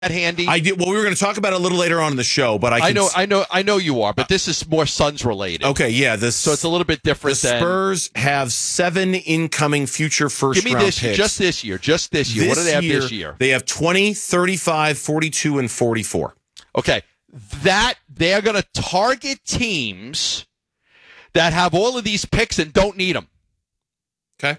handy? I do. Well, we were going to talk about it a little later on in the show, but I know you are, but this is more Suns related. Okay, yeah. So it's a little bit different. The Spurs have 7 incoming future first round picks. Just this year. What do they have this year? They have 20, 35, 42, and 44. Okay. That they are going to target teams that have all of these picks and don't need them. Okay.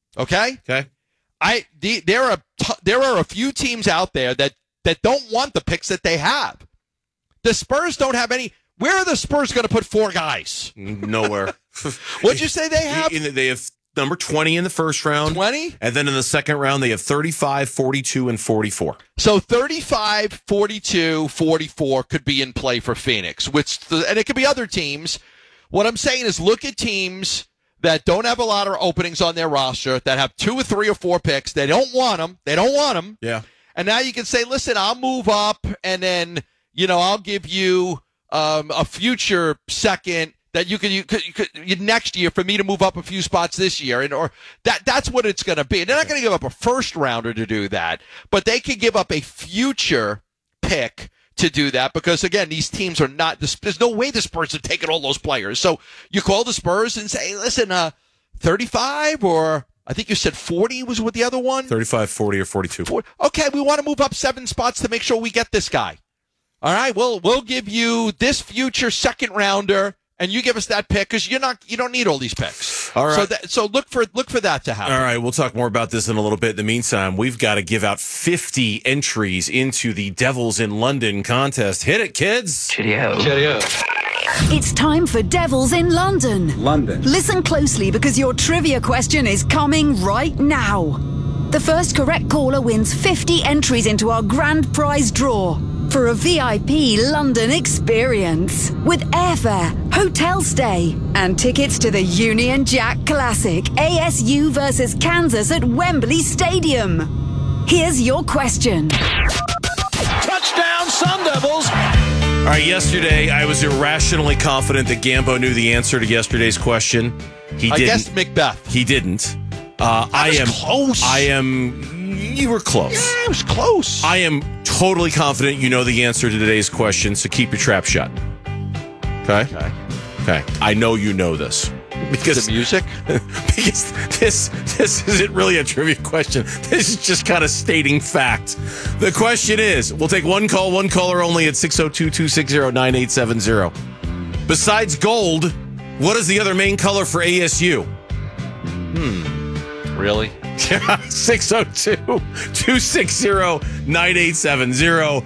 There are a few teams out there that don't want the picks that they have. The Spurs don't have any. Where are the Spurs going to put 4 guys? Nowhere. What'd you say they have? They have number 20 in the first round. 20? And then in the second round, they have 35, 42, and 44. So 35, 42, 44 could be in play for Phoenix, and it could be other teams. What I'm saying is look at teams that don't have a lot of openings on their roster, that have 2 or 3 or 4 picks. They don't want them. Yeah. And now you can say, listen, I'll move up, and then, I'll give you a future second that you could next year for me to move up a few spots this year, that's what it's going to be. They're not going to give up a first rounder to do that, but they could give up a future pick to do that because, again, these teams are not. There's no way the Spurs have taken all those players. So you call the Spurs and say, listen, 35 or I think you said 40 was with the other one? 35, 40, or 42. Okay, we want to move up 7 spots to make sure we get this guy. All right, we'll give you this future second rounder, and you give us that pick because you don't need all these picks. All right. So look for that to happen. All right, we'll talk more about this in a little bit. In the meantime, we've got to give out 50 entries into the Devils in London contest. Hit it, kids. Cheerio. It's time for Devils in London. Listen closely because your trivia question is coming right now. The first correct caller wins 50 entries into our grand prize draw for a VIP London experience with airfare, hotel stay, and tickets to the Union Jack Classic ASU versus Kansas at Wembley Stadium. Here's your question. Touchdown, Sun Devils! All right, yesterday I was irrationally confident that Gambo knew the answer to yesterday's question. He didn't. I guessed Macbeth. He didn't. Close. You were close. Yeah, I was close. I am totally confident you know the answer to today's question, so keep your trap shut. Okay. I know you know this. Because the music? Because this isn't really a trivia question. This is just kind of stating fact. The question is, we'll take one caller only at 602-260-9870. Besides gold, what is the other main color for ASU? Really? 602-260-9870.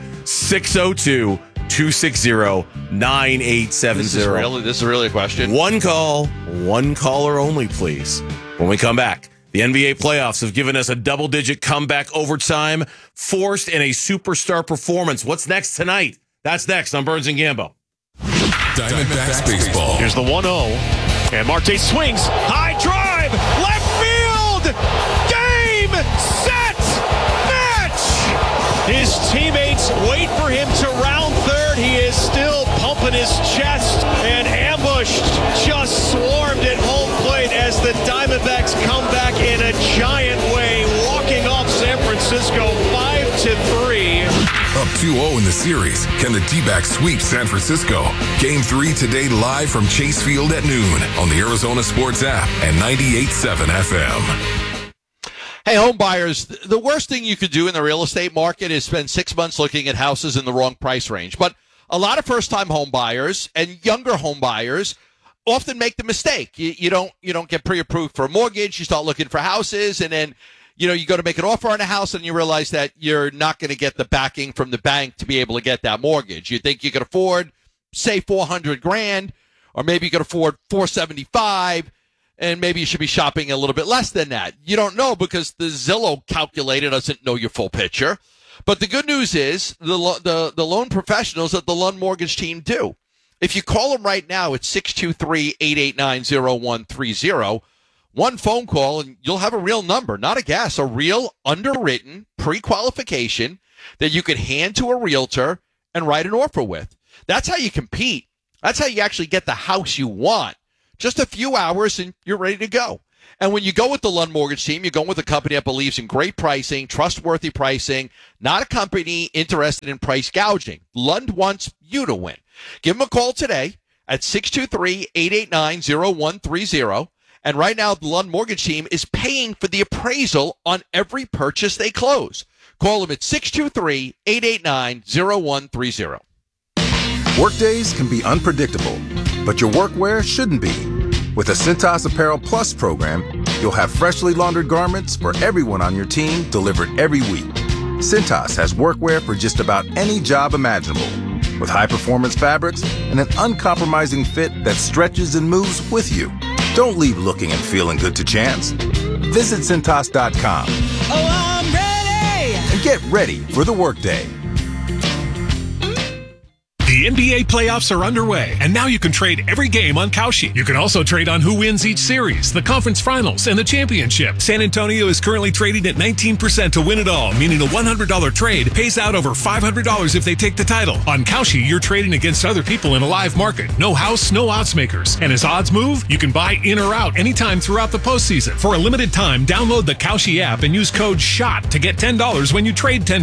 602-260-9870. This is really a question. One caller only, please. When we come back, the NBA playoffs have given us a double-digit comeback overtime, forced in a superstar performance. What's next tonight? That's next on Burns and Gambo. Diamondbacks baseball. Here's the 1-0. And Marte swings. High drive. Left field. Game, set, match. His teammates wait for him to round third. He is still pumping his chest and ambushed. Just swarmed at home plate as the Diamondbacks come back in a giant way, walking off San Francisco 5-3. Up 2-0 in the series. Can the D-backs sweep San Francisco? Game 3 today live from Chase Field at noon on the Arizona Sports app and 98.7 FM. Hey, home buyers, the worst thing you could do in the real estate market is spend 6 months looking at houses in the wrong price range. But a lot of first-time home buyers and younger home buyers often make the mistake. You don't get pre-approved for a mortgage. You start looking for houses, and then you go to make an offer on a house and you realize that you're not going to get the backing from the bank to be able to get that mortgage. You think you can afford, say, $400,000, or maybe you can afford $475,000, and maybe you should be shopping a little bit less than that. You don't know because the Zillow calculator doesn't know your full picture. But the good news is the loan professionals at the Lund Mortgage team do. If you call them right now at 623-889-0130, one phone call, and you'll have a real number, not a guess, a real underwritten pre-qualification that you could hand to a realtor and write an offer with. That's how you compete. That's how you actually get the house you want. Just a few hours and you're ready to go. And when you go with the Lund Mortgage team, you're going with a company that believes in great pricing, trustworthy pricing, not a company interested in price gouging. Lund wants you to win. Give them a call today at 623-889-0130. And right now, the Lund Mortgage team is paying for the appraisal on every purchase they close. Call them at 623-889-0130. Workdays can be unpredictable, but your workwear shouldn't be. With the Cintas Apparel Plus program, you'll have freshly laundered garments for everyone on your team delivered every week. Cintas has workwear for just about any job imaginable, with high-performance fabrics and an uncompromising fit that stretches and moves with you. Don't leave looking and feeling good to chance. Visit Cintas.com. Oh, I'm ready! And get ready for the workday. The NBA playoffs are underway, and now you can trade every game on Kalshi. You can also trade on who wins each series, the conference finals, and the championship. San Antonio is currently trading at 19% to win it all, meaning a $100 trade pays out over $500 if they take the title. On Kalshi, you're trading against other people in a live market. No house, no odds makers. And as odds move, you can buy in or out anytime throughout the postseason. For a limited time, download the Kalshi app and use code SHOT to get $10 when you trade $10.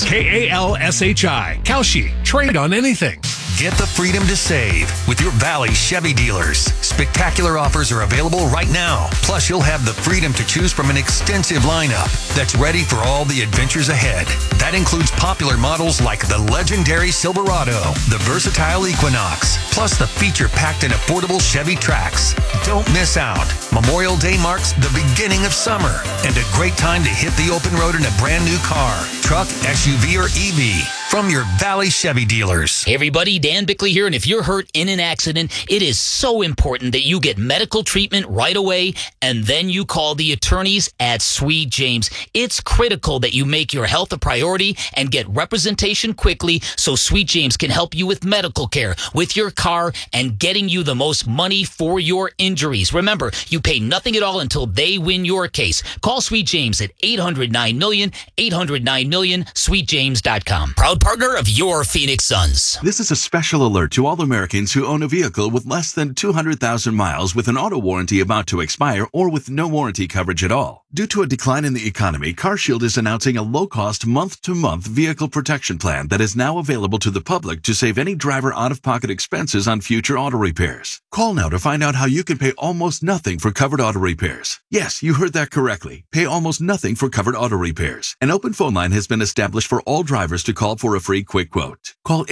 KALSHI. Kalshi. Trade on anything. Get the freedom to save with your Valley Chevy dealers. Spectacular offers are available right now. Plus, you'll have the freedom to choose from an extensive lineup that's ready for all the adventures ahead. That includes popular models like the legendary Silverado, the versatile Equinox, plus the feature-packed and affordable Chevy Trax. Don't miss out. Memorial Day marks the beginning of summer and a great time to hit the open road in a brand new car, truck, SUV, or EV. From your Valley Chevy dealers. Hey everybody, Dan Bickley here, and if you're hurt in an accident, it is so important that you get medical treatment right away, and then you call the attorneys at Sweet James. It's critical that you make your health a priority and get representation quickly so Sweet James can help you with medical care, with your car, and getting you the most money for your injuries. Remember, you pay nothing at all until they win your case. Call Sweet James at 800-9-MILLION, 800-9-MILLION, sweetjames.com. Proud partner of your Phoenix Suns. This is a special alert to all Americans who own a vehicle with less than 200,000 miles with an auto warranty about to expire or with no warranty coverage at all. Due to a decline in the economy, CarShield is announcing a low-cost month-to-month vehicle protection plan that is now available to the public to save any driver out-of-pocket expenses on future auto repairs. Call now to find out how you can pay almost nothing for covered auto repairs. Yes, you heard that correctly. Pay almost nothing for covered auto repairs. An open phone line has been established for all drivers to call for a free quick quote. Call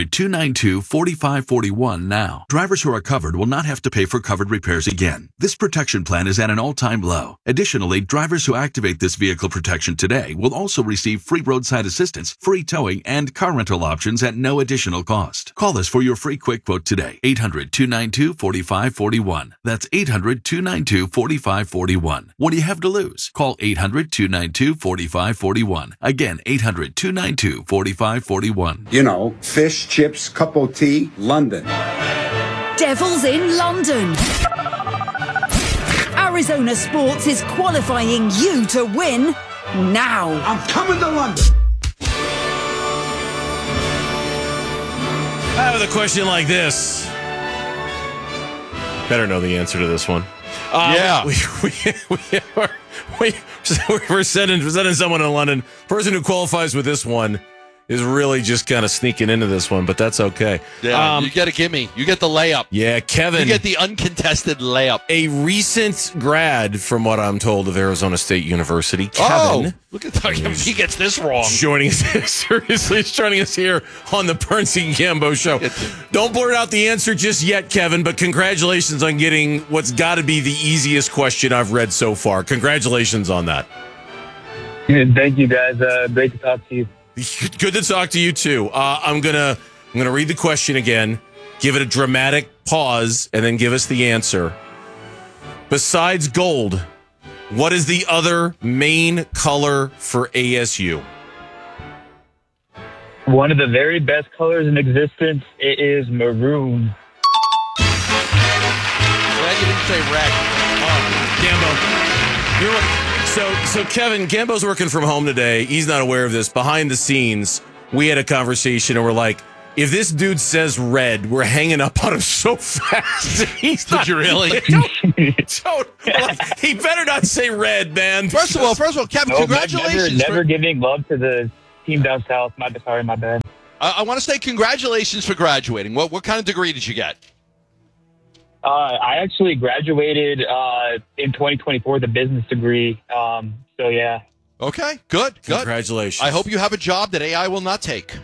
800-292-4541 now. Drivers who are covered will not have to pay for covered repairs again. This protection plan is at an all-time low. Additionally, drivers who activate this vehicle protection today will also receive free roadside assistance, free towing, and car rental options at no additional cost. Call us for your free quick quote today. 800-292-4541. That's 800-292-4541. What do you have to lose? Call 800-292-4541. Again, 800-292-4541. You know, fish, chips, cup of tea, London. Devils in London. Arizona Sports is qualifying you to win now. I'm coming to London. I have a question like this. Better know the answer to this one. Yeah. We're sending someone in London. Person who qualifies with this one is really just kind of sneaking into this one, but that's okay. Yeah, you get a gimme. You get the layup. Yeah, Kevin. You get the uncontested layup. A recent grad, from what I'm told, of Arizona State University. Kevin. Oh, look at that. He gets this wrong. Joining us, seriously, he's joining us here on the Burns and Gambo Show. Don't blurt out the answer just yet, Kevin, but congratulations on getting what's got to be the easiest question I've read so far. Congratulations on that. Thank you, guys. Great to talk to you. Good to talk to you too. I'm gonna read the question again, give it a dramatic pause, and then give us the answer. Besides gold, what is the other main color for ASU? One of the very best colors in existence. It is maroon. Glad you didn't say red. Gambo, you're what? So Kevin, Gambo's working from home today. He's not aware of this. Behind the scenes, we had a conversation and we're like, If this dude says red, we're hanging up on him so fast. Did you really? He better not say red, man. First of all, Kevin, congratulations. Never giving love to the team down south. My bad. I want to say congratulations for graduating. What kind of degree did you get? I actually graduated in 2024, the business degree. So, yeah. Okay, good. Congratulations. I hope you have a job that AI will not take.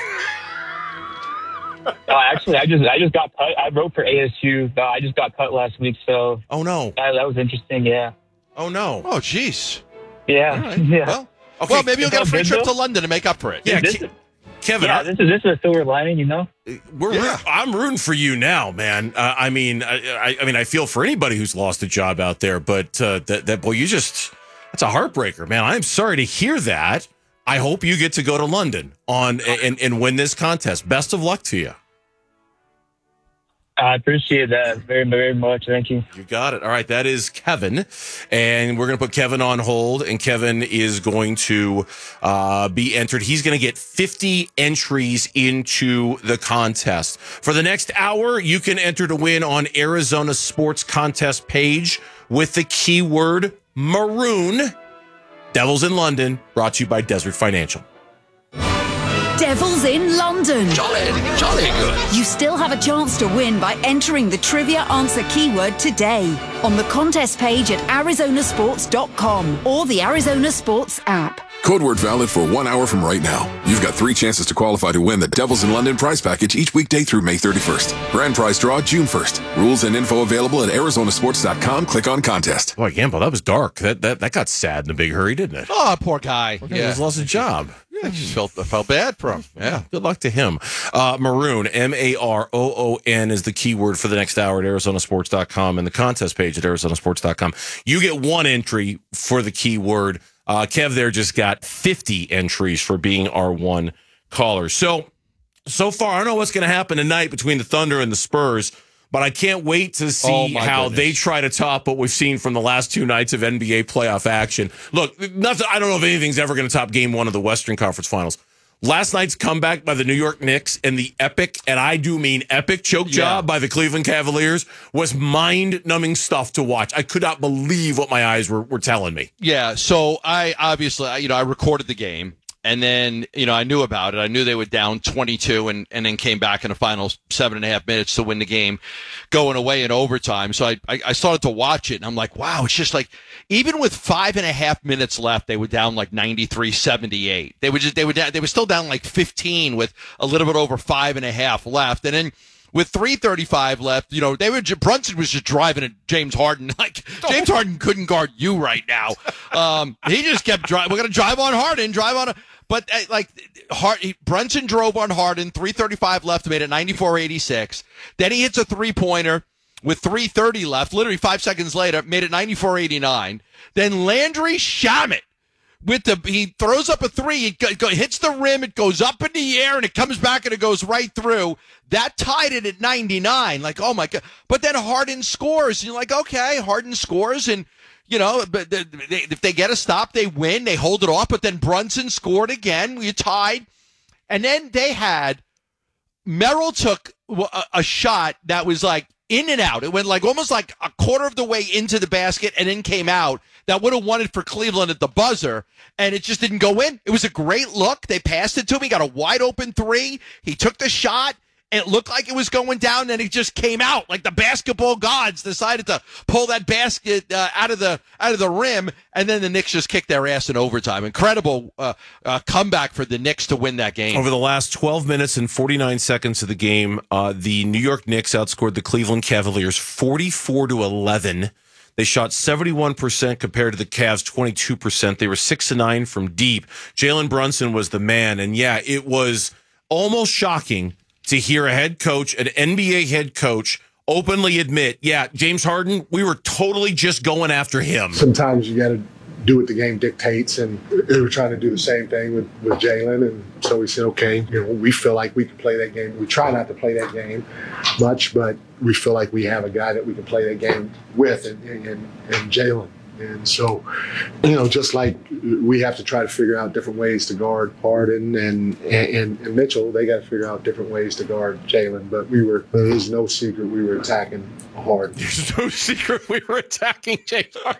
Actually, I just got cut. I wrote for ASU. I just got cut last week, so. Oh, no. That was interesting, yeah. Oh, no. Oh, jeez. Yeah. Right. Yeah. Well, maybe you'll get a free trip to London to make up for it. Yeah, Kevin. Yeah, this is a silver lining, you know? I'm rooting for you now, man. I mean, I feel for anybody who's lost a job out there, but that boy, that's a heartbreaker, man. I'm sorry to hear that. I hope you get to go to London and win this contest. Best of luck to you. I appreciate that very, very much. Thank you. You got it. All right, that is Kevin, and we're going to put Kevin on hold, and Kevin is going to be entered. He's going to get 50 entries into the contest. For the next hour, you can enter to win on Arizona Sports Contest page with the keyword maroon. Devils in London, brought to you by Desert Financial. Devils in London. Jolly good. You still have a chance to win by entering the trivia answer keyword today on the contest page at arizonasports.com or the Arizona Sports app. Code word valid for 1 hour from right now. You've got 3 chances to qualify to win the Devils in London prize package each weekday through May 31st. Grand prize draw June 1st. Rules and info available at arizonasports.com. Click on contest. Boy, Gamble, that was dark. That got sad in a big hurry, didn't it? Oh, poor guy. He just lost a job. I just felt bad for him. Yeah. Good luck to him. Maroon, MAROON is the keyword for the next hour at arizonasports.com and the contest page at arizonasports.com. You get 1 entry for the keyword. Kev there just got 50 entries for being our 1 caller. So far, I don't know what's going to happen tonight between the Thunder and the Spurs, but I can't wait to see how they try to top what we've seen from the last 2 nights of NBA playoff action. Look, I don't know if anything's ever going to top Game 1 of the Western Conference Finals. Last night's comeback by the New York Knicks and the epic, and I do mean epic, choke job by the Cleveland Cavaliers was mind-numbing stuff to watch. I could not believe what my eyes were telling me. Yeah, so I obviously, I recorded the game, and then, I knew about it. I knew they were down 22 and then came back in the final 7.5 minutes to win the game, going away in overtime. So I started to watch it, and I'm like, wow, it's just like, even with 5.5 minutes left, they were down like 93-78. They were still down like 15 with a little bit over 5.5 left. And then with 3:35 left, Brunson was just driving at James Harden. Like, James Harden couldn't guard you right now. He just kept driving. We're going to drive on Harden, But Brunson drove on Harden, 3:35 left, made it 94-86. Then he hits a three-pointer with 3:30 left, literally 5 seconds later, made it 94-89. Then Landry Shamet he throws up a three, it hits the rim, it goes up in the air, and it comes back and it goes right through. That tied it at 99. Like, oh my God. But then Harden scores. And you're like, okay, Harden scores, and but if they get a stop, they win. They hold it off. But then Brunson scored again. We tied. And then Merrill took a shot that was like in and out. It went like almost like a quarter of the way into the basket and then came out. That would have won it for Cleveland at the buzzer. And it just didn't go in. It was a great look. They passed it to him. He got a wide open 3. He took the shot. It looked like it was going down, and it just came out. Like the basketball gods decided to pull that basket out of the rim, and then the Knicks just kicked their ass in overtime. Incredible comeback for the Knicks to win that game. Over the last 12 minutes and 49 seconds of the game, the New York Knicks outscored the Cleveland Cavaliers 44-11. They shot 71% compared to the Cavs' 22%. They were 6-9 from deep. Jalen Brunson was the man, and yeah, it was almost shocking to hear a head coach, an NBA head coach, openly admit, yeah, James Harden, we were totally just going after him. Sometimes you got to do what the game dictates, and they were trying to do the same thing with Jalen, and so we said, okay, we feel like we can play that game. We try not to play that game much, but we feel like we have a guy that we can play that game with, and Jalen. And so, just like we have to try to figure out different ways to guard Harden and Mitchell, they got to figure out different ways to guard Jalen. But there's no secret we were attacking Harden. There's no secret we were attacking Jalen.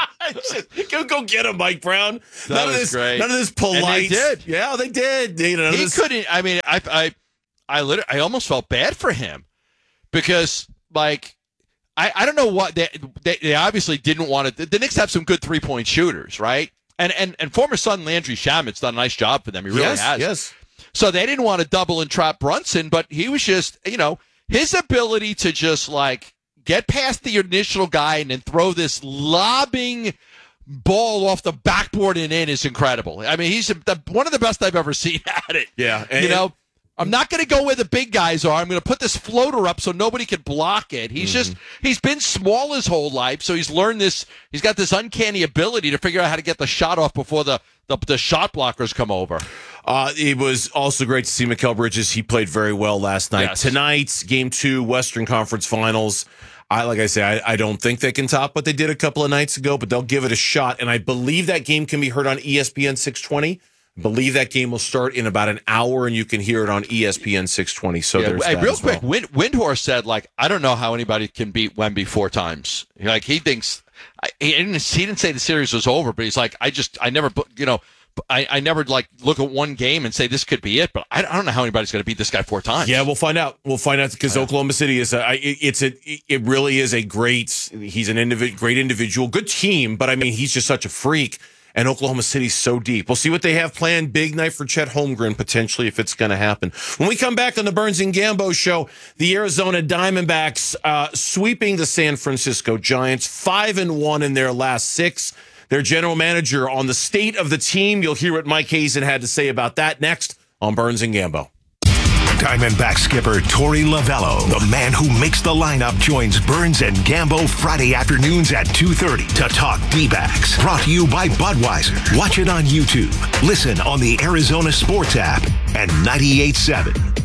Go get him, Mike Brown. That was great. None of this polite. And they did. Yeah, they did. He couldn't. I mean, I almost felt bad for him because, like, I don't know what they obviously didn't want to. The Knicks have some good 3-point shooters, right? And former Sun Landry Shamet's done a nice job for them. He really has. Yes. So they didn't want to double and trap Brunson, but he was just, his ability to just like get past the initial guy and then throw this lobbing ball off the backboard and in is incredible. I mean, he's one of the best I've ever seen at it. Yeah. I'm not going to go where the big guys are. I'm going to put this floater up so nobody can block it. He's he's been small his whole life, so he's learned this. He's got this uncanny ability to figure out how to get the shot off before the shot blockers come over. It was also great to see Mikal Bridges. He played very well last night. Yes. Tonight, Game 2, Western Conference Finals. I don't think they can top what they did a couple of nights ago, but they'll give it a shot. And I believe that game can be heard on ESPN 620. I believe that game will start in about an hour, and you can hear it on ESPN 620. So there's that real as well. quick, Windhorst said, like, I don't know how anybody can beat Wemby 4 times. Like, he thinks he didn't say the series was over, but he's like, I never like look at one game and say this could be it, but I don't know how anybody's going to beat this guy 4 times. Yeah, we'll find out. Because Oklahoma City is it really is a great. He's great individual, good team, but I mean he's just such a freak. And Oklahoma City's so deep. We'll see what they have planned. Big night for Chet Holmgren, potentially, if it's going to happen. When we come back on the Burns and Gambo show, the Arizona Diamondbacks sweeping the San Francisco Giants, 5-1 in their last 6. Their general manager on the state of the team. You'll hear what Mike Hazen had to say about that next on Burns and Gambo. Diamondback skipper Torey Lovello, the man who makes the lineup, joins Burns and Gambo Friday afternoons at 2:30 to talk D-backs. Brought to you by Budweiser. Watch it on YouTube. Listen on the Arizona Sports app and 98.7.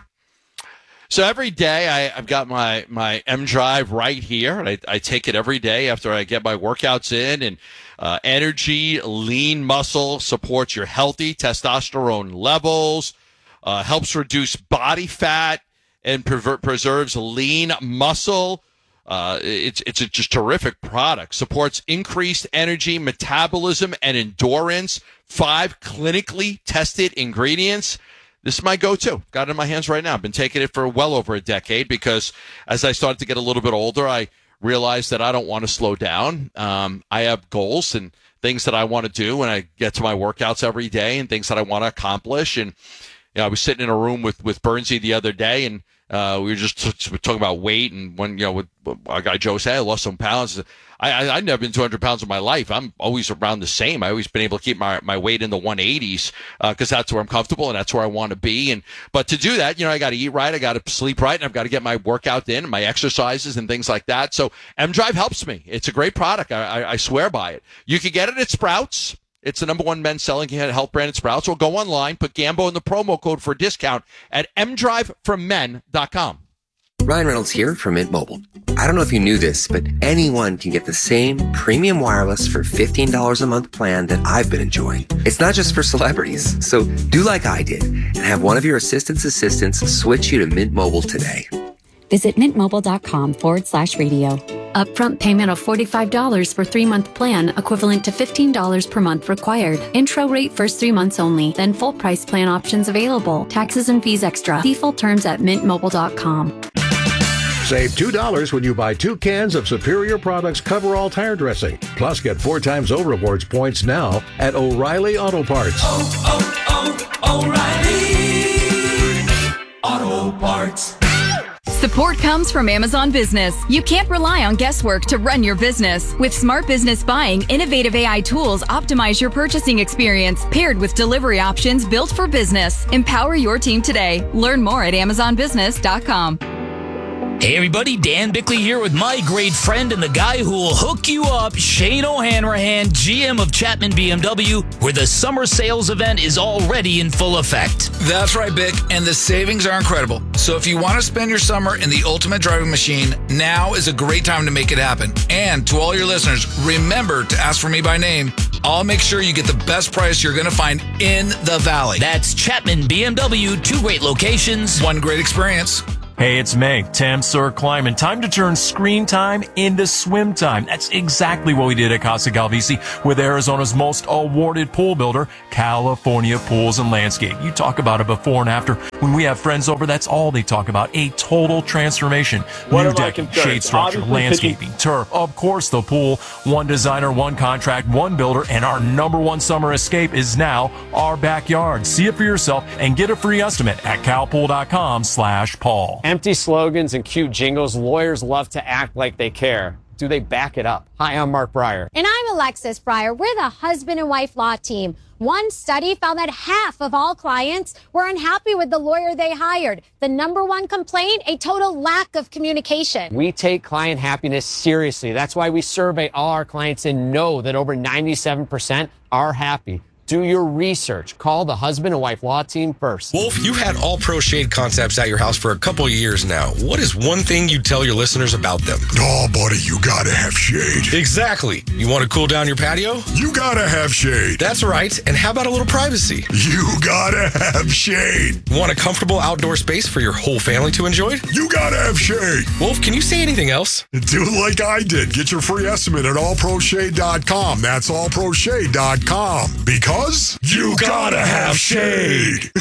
So every day I've got my M Drive right here. I take it every day after I get my workouts in, and energy, lean muscle supports your healthy testosterone levels. Helps reduce body fat and preserves lean muscle. It's a just terrific product. Supports increased energy, metabolism, and endurance. 5 clinically tested ingredients. This is my go-to. Got it in my hands right now. I've been taking it for well over a decade because as I started to get a little bit older, I realized that I don't want to slow down. I have goals and things that I want to do when I get to my workouts every day and things that I want to accomplish. And I was sitting in a room with Bernsey the other day, and we were just talking about weight. And when with our guy Joe said I lost some pounds, I've never been 200 pounds in my life. I'm always around the same. I've always been able to keep my weight in the 180s because that's where I'm comfortable and that's where I want to be. But to do that, I got to eat right, I got to sleep right, and I've got to get my workout in, and my exercises and things like that. So M Drive helps me. It's a great product. I swear by it. You can get it at Sprouts. It's the #1 men's selling health brand at Sprouts. Or go online, put Gambo in the promo code for a discount at mdriveformen.com. Ryan Reynolds here from Mint Mobile. I don't know if you knew this, but anyone can get the same premium wireless for $15 a month plan that I've been enjoying. It's not just for celebrities. So do like I did and have one of your assistants switch you to Mint Mobile today. Visit mintmobile.com/radio. Upfront payment of $45 for 3-month plan, equivalent to $15 per month required. Intro rate first 3 months only, then full price plan options available. Taxes and fees extra. See full terms at mintmobile.com. Save $2 when you buy 2 cans of Superior Products Coverall tire dressing. Plus, get 4 times O-Rewards points now at O'Reilly Auto Parts. O'Reilly Auto Parts. Support comes from Amazon Business. You can't rely on guesswork to run your business. With Smart Business Buying, innovative AI tools optimize your purchasing experience, paired with delivery options built for business. Empower your team today. Learn more at amazonbusiness.com. Hey everybody, Dan Bickley here with my great friend and the guy who will hook you up, Shane O'Hanrahan, GM of Chapman BMW, where the summer sales event is already in full effect. That's right, Bick, and the savings are incredible. So if you want to spend your summer in the ultimate driving machine, now is a great time to make it happen. And to all your listeners, remember to ask for me by name. I'll make sure you get the best price you're going to find in the Valley. That's Chapman BMW, 2 great locations, 1 great experience. Hey, it's Meg, Tam Sir Kleiman. Time to turn screen time into swim time. That's exactly what we did at Casa Galvisi with Arizona's most awarded pool builder, California Pools and Landscape. You talk about a before and after. When we have friends over, that's all they talk about. A total transformation. New decking, shade structure, landscaping, turf, of course the pool. 1 designer, 1 contract, 1 builder, and our #1 summer escape is now our backyard. See it for yourself and get a free estimate at calpool.com/Paul. Empty slogans and cute jingles. Lawyers love to act like they care. Do they back it up? Hi, I'm Mark Breyer. And I'm Alexis Breyer. We're the husband and wife law team. One study found that half of all clients were unhappy with the lawyer they hired. The #1 complaint, a total lack of communication. We take client happiness seriously. That's why we survey all our clients and know that over 97% are happy. Do your research. Call the husband and wife law team first. Wolf, you've had All Pro Shade concepts at your house for a couple of years now. What is one thing you'd tell your listeners about them? Oh, buddy, you gotta have shade. Exactly. You want to cool down your patio? You gotta have shade. That's right. And how about a little privacy? You gotta have shade. Want a comfortable outdoor space for your whole family to enjoy? You gotta have shade. Wolf, can you say anything else? Do like I did. Get your free estimate at allproshade.com. That's allproshade.com. Because you gotta have shade.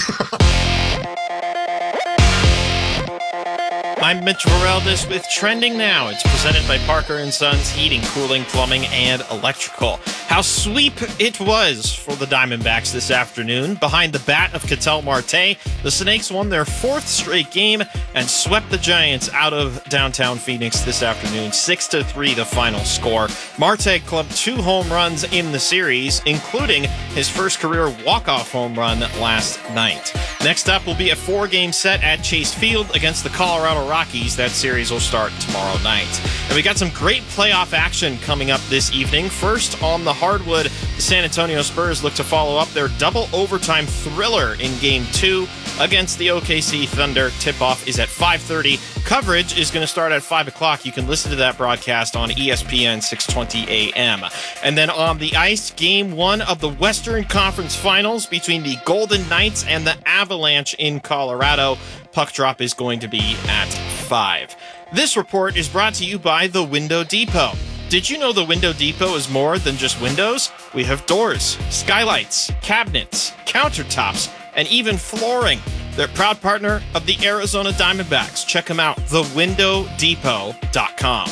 I'm Mitch Vareldis with Trending Now. It's presented by Parker & Sons Heating, Cooling, Plumbing, and Electrical. How sweep it was for the Diamondbacks this afternoon. Behind the bat of Ketel Marte, the Snakes won their 4th straight game and swept the Giants out of downtown Phoenix this afternoon. 6-3 the final score. Marte clubbed 2 home runs in the series, including his first career walk-off home run last night. Next up will be a 4-game set at Chase Field against the Colorado Rockies. That series will start tomorrow night. And we got some great playoff action coming up this evening. First, on the hardwood, the San Antonio Spurs look to follow up their double overtime thriller in Game 2 against the OKC Thunder. Tip-off is at 5:30. Coverage is going to start at 5 o'clock. You can listen to that broadcast on ESPN 620 AM. And then on the ice, Game 1 of the Western Conference Finals between the Golden Knights and the Avalanche in Colorado. Puck drop is going to be at 5. This report is brought to you by The Window Depot. Did you know The Window Depot is more than just windows? We have doors, skylights, cabinets, countertops, and even flooring. They're a proud partner of the Arizona Diamondbacks. Check them out, thewindowdepot.com.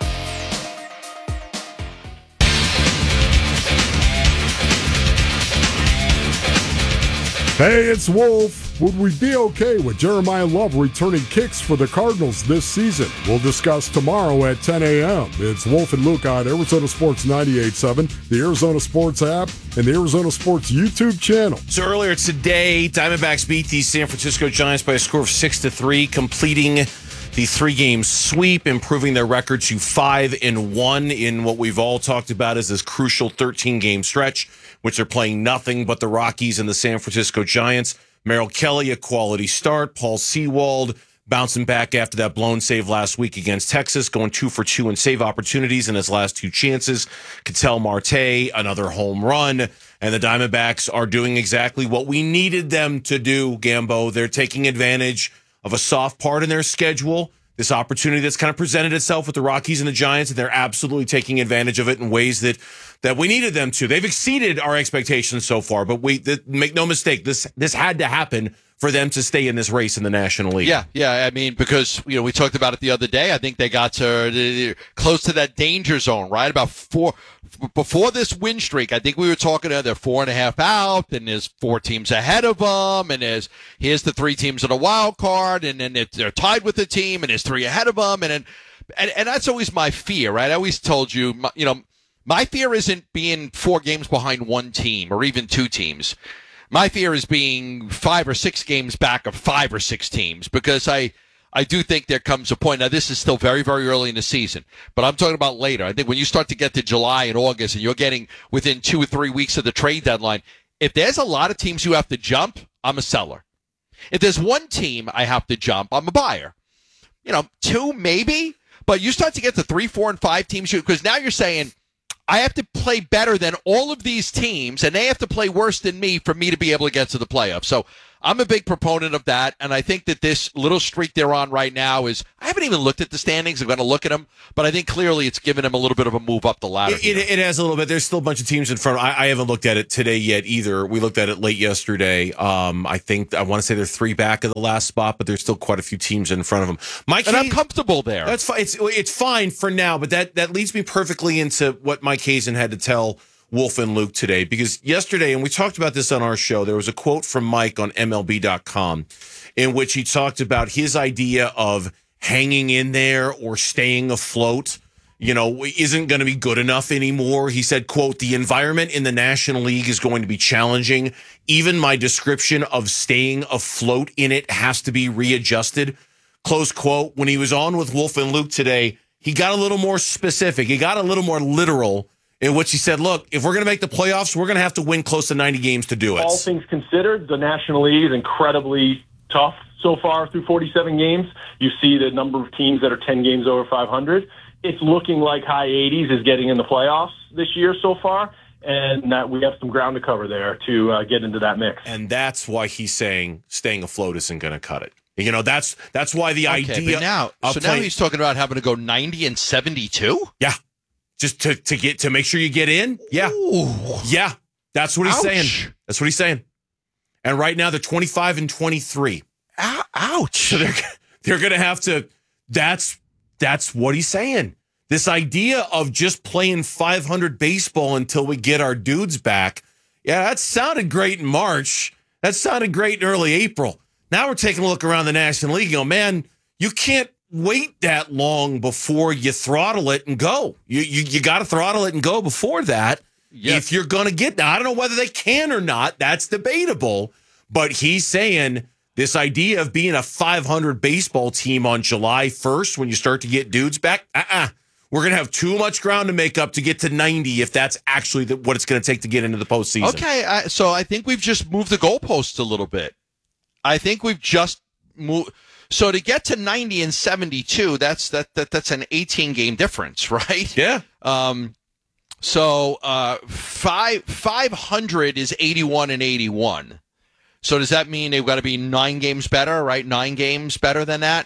Hey, it's Wolf. Would we be okay with Jeremiah Love returning kicks for the Cardinals this season? We'll discuss tomorrow at 10 a.m. It's Wolf and Luke on Arizona Sports 98.7, the Arizona Sports app, and the Arizona Sports YouTube channel. So earlier today, Diamondbacks beat the San Francisco Giants by a score of 6-3, completing the 3-game sweep, improving their record to 5-1 in what we've all talked about as this crucial 13-game stretch, which they're playing nothing but the Rockies and the San Francisco Giants. Merrill Kelly, a quality start. Paul Sewald bouncing back after that blown save last week against Texas, going 2 for 2 in save opportunities in his last 2 chances. Ketel Marte, another home run. And the Diamondbacks are doing exactly what we needed them to do, Gambo. They're taking advantage of a soft part in their schedule, this opportunity that's kind of presented itself with the Rockies and the Giants, and they're absolutely taking advantage of it in ways that we needed them to. They've exceeded our expectations so far, but make no mistake, this had to happen for them to stay in this race in the National League. Yeah. I mean, because we talked about it the other day. I think they got to close to that danger zone, right? About 4 before this win streak. I think we were talking they're 4.5 out, and there's 4 teams ahead of them, and here's the 3 teams in a wild card, and then they're tied with the team, and there's 3 ahead of them, and that's always my fear, right? I always told you, my fear isn't being 4 games behind one team or even 2 teams. My fear is being 5 or 6 games back of 5 or 6 teams, because I I do think there comes a point. Now, this is still very, very early in the season, but I'm talking about later. I think when you start to get to July and August and you're getting within 2 or 3 weeks of the trade deadline, if there's a lot of teams you have to jump, I'm a seller. If there's one team I have to jump, I'm a buyer. 2 maybe, but you start to get to 3, 4, and 5 teams because now you're saying, I have to play better than all of these teams, and they have to play worse than me for me to be able to get to the playoffs. So I'm a big proponent of that, and I think that this little streak they're on right now is – I haven't even looked at the standings. I'm going to look at them, but I think clearly it's given them a little bit of a move up the ladder. It has a little bit. There's still a bunch of teams in front. I haven't looked at it today yet either. We looked at it late yesterday. I want to say they're 3 back of the last spot, but there's still quite a few teams in front of them. And I'm comfortable there. That's fine. It's fine for now, but that leads me perfectly into what Mike Hazen had to tell Wolf and Luke today, because yesterday, and we talked about this on our show, there was a quote from Mike on MLB.com in which he talked about his idea of hanging in there or staying afloat, isn't going to be good enough anymore. He said, quote, "The environment in the National League is going to be challenging. Even my description of staying afloat in it has to be readjusted." Close quote. When he was on with Wolf and Luke today, he got a little more specific. He got a little more literal in which he said, look, if we're going to make the playoffs, we're going to have to win close to 90 games to do it. All things considered, the National League is incredibly tough so far through 47 games. You see the number of teams that are 10 games over 500. It's looking like high 80s is getting in the playoffs this year so far, and that we have some ground to cover there to get into that mix. And that's why he's saying staying afloat isn't going to cut it. That's why the idea. But now he's talking about having to go 90 and 72? Yeah. Just to make sure you get in? Yeah. Ooh. Yeah. That's what he's saying. That's what he's saying. And right now they're 25 and 23. Ouch. So they're going to have to that's what he's saying. This idea of just playing 500 baseball until we get our dudes back. Yeah, that sounded great in March. That sounded great in early April. Now we're taking a look around the National League and go, man, you can't wait that long before you throttle it and go. You got to throttle it and go before that. Yes. If you're going to get that. I don't know whether they can or not. That's debatable. But he's saying this idea of being a 500 baseball team on July 1st when you start to get dudes back, we're going to have too much ground to make up to get to 90 if that's actually what it's going to take to get into the postseason. Okay, so I think we've just moved the goalposts a little bit. I think we've just moved. So to get to 90 and 72, that's an 18-game difference, right? Yeah. So 500 is 81 and 81. So does that mean they've got to be 9 games better, right? 9 games better than that.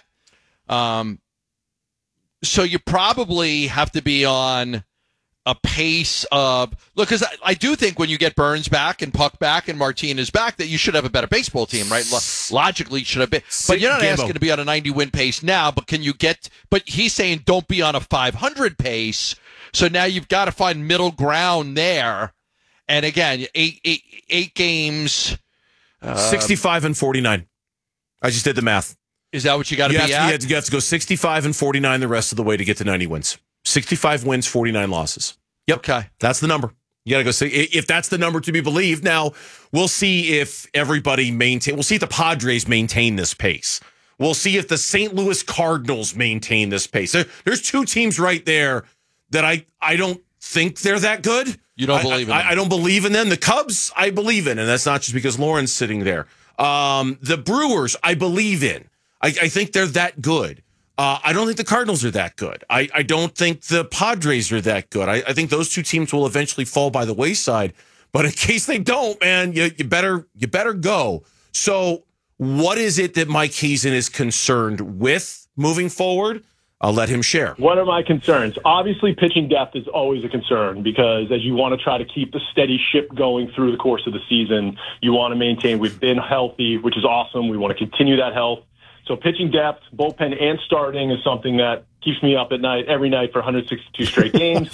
So you probably have to be on a pace of look, because I do think when you get Burns back and Puck back and Martinez back, that you should have a better baseball team, right? Logically, should have been. But you're not asking to be on a 90-win pace now. But can you get? But he's saying don't be on a 500 pace. So now you've got to find middle ground there. And again, eight games, 65 and 49. I just did the math. Is that what you got to be at? You have to go 65 and 49 the rest of the way to get to 90 wins. 65 wins, 49 losses. Yep. Okay. That's the number. You got to go see if that's the number to be believed. Now, we'll see if everybody we'll see if the Padres maintain this pace. We'll see if the St. Louis Cardinals maintain this pace. There's 2 teams right there that I don't think they're that good. You don't believe in them? I don't believe in them. The Cubs, I believe in, and that's not just because Lauren's sitting there. The Brewers, I believe in. I think they're that good. I don't think the Cardinals are that good. I don't think the Padres are that good. I think those 2 teams will eventually fall by the wayside. But in case they don't, man, you better go. So what is it that Mike Hazen is concerned with moving forward? I'll let him share. One of my concerns, obviously pitching depth is always a concern because as you want to try to keep the steady ship going through the course of the season, you want to maintain, we've been healthy, which is awesome. We want to continue that health. So pitching depth, bullpen, and starting is something that keeps me up at night every night for 162 straight games.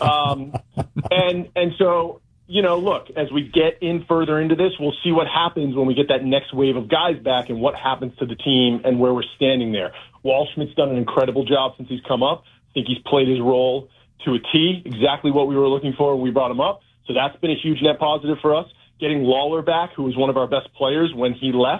And so, look, as we get in further into this, we'll see what happens when we get that next wave of guys back and what happens to the team and where we're standing there. Waldschmidt's done an incredible job since he's come up. I think he's played his role to a T, exactly what we were looking for when we brought him up. So that's been a huge net positive for us. Getting Lawler back, who was one of our best players when he left,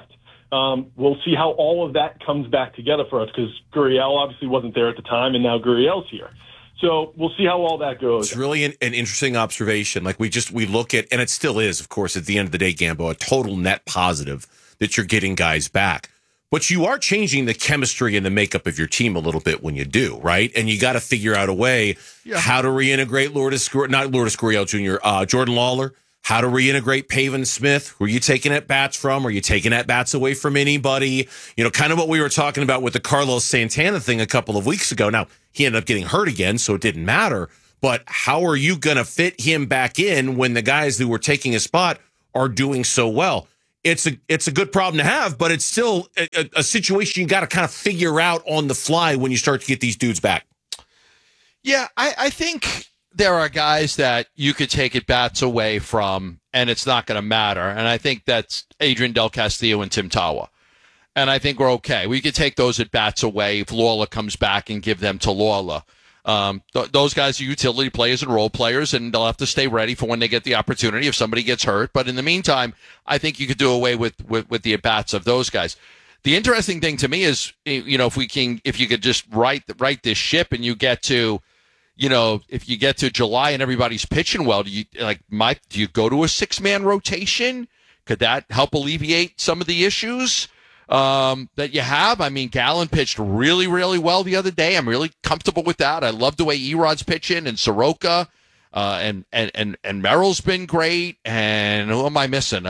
we'll see how all of that comes back together for us, because Gurriel obviously wasn't there at the time, and now Gurriel's here. So we'll see how all that goes. It's really an interesting observation. Like we look at, and it still is, of course, at the end of the day, Gambo, a total net positive that you're getting guys back. But you are changing the chemistry and the makeup of your team a little bit when you do, right? And you got to figure out a way how to reintegrate Lourdes Gurriel Jr., Jordan Lawler, how to reintegrate Pavin Smith. Who are you taking at bats from? Are you taking at bats away from anybody? You know, kind of what we were talking about with the Carlos Santana thing a couple of weeks ago. Now, he ended up getting hurt again, so it didn't matter. But how are you going to fit him back in when the guys who were taking his spot are doing so well? It's a good problem to have, but it's still a situation you got to kind of figure out on the fly when you start to get these dudes back. Yeah, I think there are guys that you could take at bats away from, and it's not going to matter. And I think that's Adrian Del Castillo and Tim Tawa. And I think we're okay. We could take those at bats away if Lawler comes back and give them to Lawler. Those guys are utility players and role players, and they'll have to stay ready for when they get the opportunity if somebody gets hurt. But in the meantime, I think you could do away with the at-bats of those guys. The interesting thing to me is, you know, if you could just right this ship and you get to, you know, if you get to July and everybody's pitching well, do you go to a 6-man rotation? Could that help alleviate some of the issues that you have? I mean, Gallen pitched really, really well the other day. I'm really comfortable with that. I love the way Erod's pitching, and Soroka, and Merrill's been great. And who am I missing?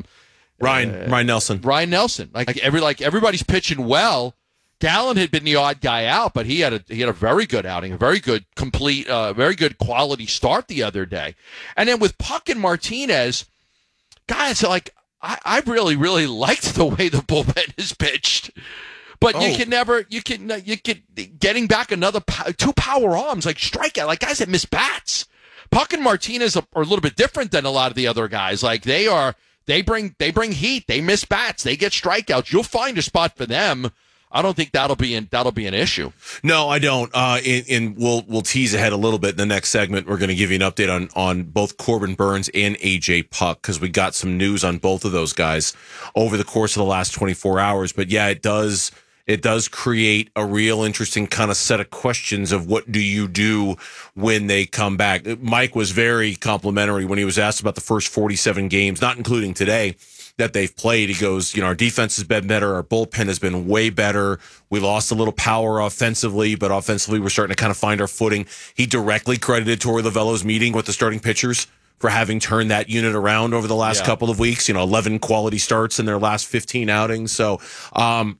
Ryan Nelson. Ryan Nelson. Like everybody's pitching well. Gallen had been the odd guy out, but he had a very good outing, a very good complete, very good quality start the other day. And then with Puck and Martinez, guys, like, I really, really liked the way the bullpen is pitched, but getting back another 2 power arms, like strikeout, like guys that miss bats. Puck and Martinez are a little bit different than a lot of the other guys. Like they bring heat, they miss bats, they get strikeouts. You'll find a spot for them. I don't think that'll be an issue. No, I don't. And we'll tease ahead a little bit in the next segment. We're going to give you an update on both Corbin Burnes and AJ Puck, because we got some news on both of those guys over the course of the last 24 hours. But yeah, it does create a real interesting kind of set of questions of what do you do when they come back. Mike was very complimentary when he was asked about the first 47 games, not including today, that they've played. He goes, you know, our defense has been better. Our bullpen has been way better. We lost a little power offensively, but offensively we're starting to kind of find our footing. He directly credited Torey Lovullo's meeting with the starting pitchers for having turned that unit around over the last couple of weeks. You know, 11 quality starts in their last 15 outings. So we'll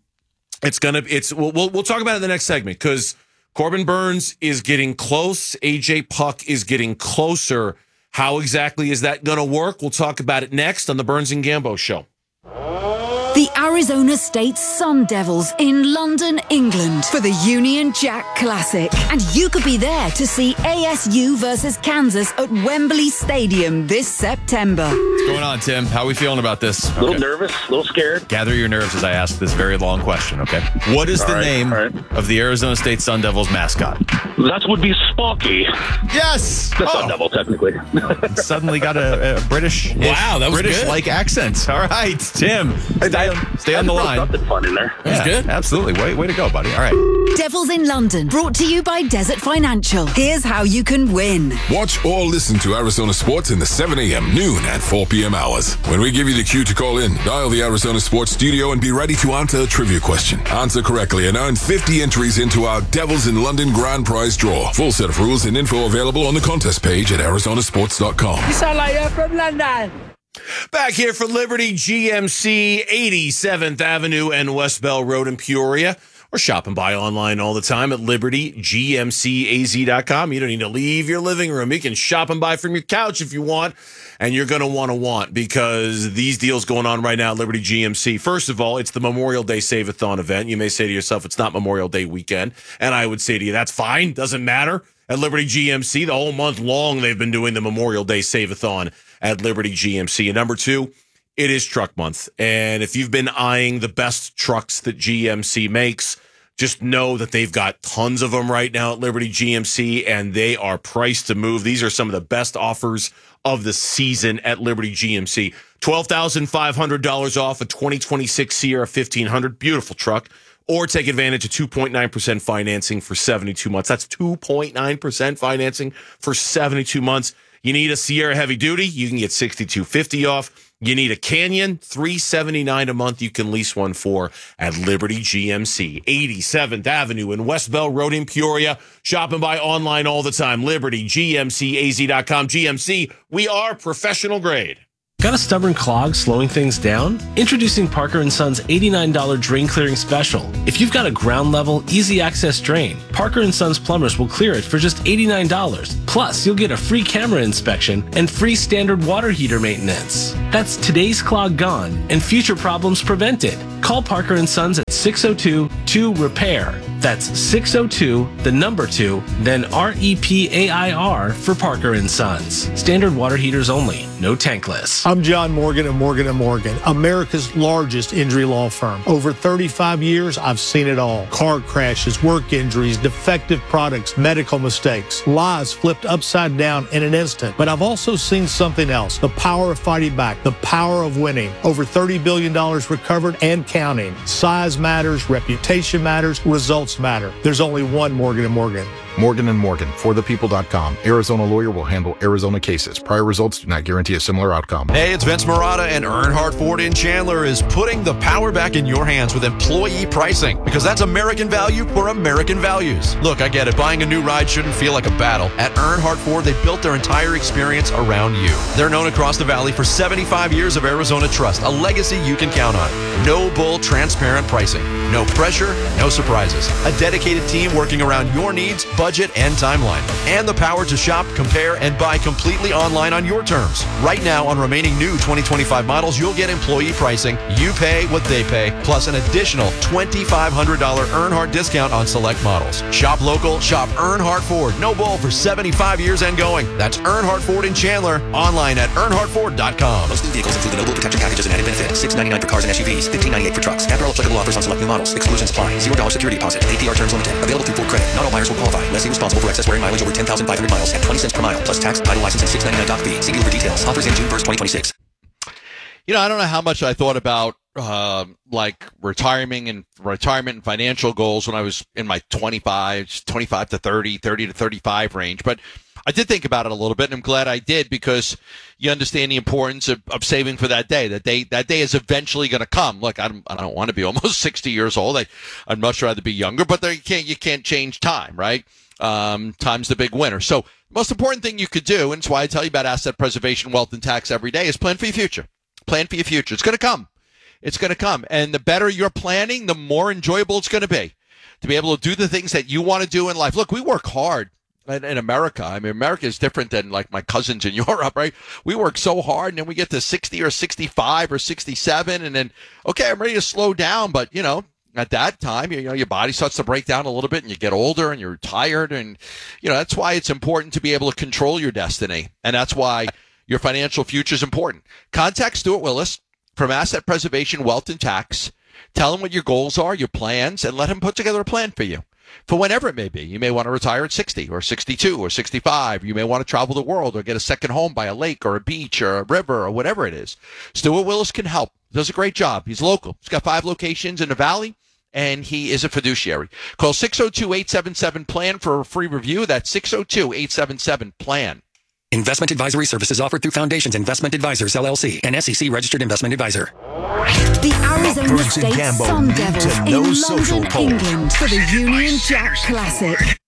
talk about it in the next segment, because Corbin Burnes is getting close. AJ Puck is getting closer. How exactly is that going to work? We'll talk about it next on the Burns and Gambo Show. The Arizona State Sun Devils in London, England for the Union Jack Classic. And you could be there to see ASU versus Kansas at Wembley Stadium this September. What's going on, Tim? How are we feeling about this? A little nervous, a little scared. Gather your nerves as I ask this very long question, okay? What is the name of the Arizona State Sun Devils mascot? That would be Sparky. Yes! The Sun Devil, technically. Suddenly got a British, wow, that was British-like accent. All right, Tim. Stay on the line. Something fun in there. That's good. Absolutely. Way to go, buddy. All right. Devils in London, brought to you by Desert Financial. Here's how you can win. Watch or listen to Arizona Sports in the 7 a.m., noon, and 4 p.m. hours. When we give you the cue to call in, dial the Arizona Sports studio and be ready to answer a trivia question. Answer correctly and earn 50 entries into our Devils in London grand prize draw. Full set of rules and info available on the contest page at arizonasports.com. You sound like you're from London. Back here for Liberty GMC, 87th Avenue and West Bell Road in Peoria. Or shop and buy online all the time at libertygmcaz.com. You don't need to leave your living room. You can shop and buy from your couch if you want. And you're going to want because these deals going on right now at Liberty GMC. First of all, it's the Memorial Day Save-A-Thon event. You may say to yourself, it's not Memorial Day weekend. And I would say to you, that's fine. Doesn't matter. At Liberty GMC, the whole month long, they've been doing the Memorial Day Save-A-Thon at Liberty GMC. And number two, it is truck month. And if you've been eyeing the best trucks that GMC makes, just know that they've got tons of them right now at Liberty GMC, and they are priced to move. These are some of the best offers of the season at Liberty GMC. $12,500 off a 2026 Sierra 1500. Beautiful truck. Or take advantage of 2.9% financing for 72 months. That's 2.9% financing for 72 months. You need a Sierra Heavy Duty, you can get $6,250 off. You need a Canyon, $379 a month. You can lease one for at Liberty GMC, 87th Avenue in West Bell Road in Peoria. Shop and buy online all the time. LibertyGMCAZ.com. GMC, we are professional grade. Got a stubborn clog slowing things down? Introducing Parker & Son's $89 drain clearing special. If you've got a ground level, easy access drain, Parker & Son's plumbers will clear it for just $89. Plus, you'll get a free camera inspection and free standard water heater maintenance. That's today's clog gone and future problems prevented. Call Parker & Sons at 602-2-REPAIR. That's 602-2, then REPAIR for Parker & Sons. Standard water heaters only, no tankless. I'm John Morgan of Morgan & Morgan, America's largest injury law firm. Over 35 years, I've seen it all. Car crashes, work injuries, defective products, medical mistakes, lives flipped upside down in an instant. But I've also seen something else, the power of fighting back, the power of winning. Over $30 billion recovered and counting. Size matters, reputation matters, results matter. There's only one Morgan & Morgan. Morgan & Morgan, forthepeople.com. Arizona lawyer will handle Arizona cases. Prior results do not guarantee a similar outcome. Hey, it's Vince Marotta, and Earnhardt Ford in Chandler is putting the power back in your hands with employee pricing, because that's American value for American values. Look, I get it. Buying a new ride shouldn't feel like a battle. At Earnhardt Ford, they built their entire experience around you. They're known across the valley for 75 years of Arizona trust, a legacy you can count on. No bull, transparent pricing. No pressure, no surprises. A dedicated team working around your needs, budget, and timeline. And the power to shop, compare, and buy completely online on your terms. Right now, on remaining new 2025 models, you'll get employee pricing. You pay what they pay, plus an additional $2,500 Earnhardt discount on select models. Shop local, shop Earnhardt Ford. No bull for 75 years and going. That's Earnhardt Ford in Chandler. Online at earnhardtford.com. Most new vehicles include the notable protection packages and added benefits. $699 for cars and SUVs, $1,598 for trucks. After all applicable offers on select new models. Exclusions apply. $0 security deposit. APR terms limited. Available through Ford Credit. Not all buyers will qualify. Lessee responsible for excess wearing mileage over 10,500 miles at 20 cents per mile, plus tax, title, license, and $699 doc fee. See dealer for details. Offers in June 1st, 2026. You know, I don't know how much I thought about like retirement and financial goals when I was in my 25 to 30 to 35 range, but I did think about it a little bit, and I'm glad I did, because you understand the importance of saving for that day. That day is eventually going to come. Look, I don't want to be almost 60 years old. I'd much rather be younger, but you can't change time, right? Time's the big winner. So the most important thing you could do, and it's why I tell you about asset preservation, wealth, and tax every day, is plan for your future. Plan for your future. It's going to come. It's going to come. And the better you're planning, the more enjoyable it's going to be able to do the things that you want to do in life. Look, we work hard in America. I mean, America is different than like my cousins in Europe, right? We work so hard, and then we get to 60 or 65 or 67, and then, okay, I'm ready to slow down. But, you know, at that time, you know, your body starts to break down a little bit, and you get older, and you're tired. And, you know, that's why it's important to be able to control your destiny. And that's why your financial future is important. Contact Stuart Willis from Asset Preservation, Wealth, and Tax. Tell him what your goals are, your plans, and let him put together a plan for you. For whenever it may be. You may want to retire at 60 or 62 or 65. You may want to travel the world or get a second home by a lake or a beach or a river or whatever it is. Stuart Willis can help. Does a great job. He's local. He's got 5 locations in the Valley, and he is a fiduciary. Call 602-877-PLAN for a free review. That's 602-877-PLAN. Investment advisory services offered through Foundations Investment Advisors, LLC, an SEC-registered investment advisor. The Arizona State Sun Devils in London, England for the Union Jack Classic.